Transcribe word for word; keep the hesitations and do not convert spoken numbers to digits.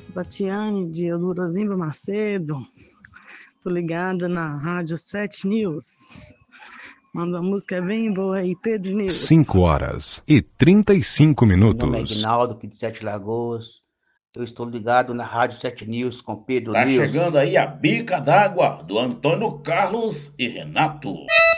Tatiane de Eudorozinho Macedo. Tô ligada na Rádio sete News. Manda uma música bem boa aí, Pedro News. cinco horas e trinta e cinco minutos. Meu nome é Aguinaldo, aqui de Sete Lagoas. Eu estou ligado na Rádio sete News com Pedro Tá News. chegando aí a bica d'água do Antônio Carlos e Renato.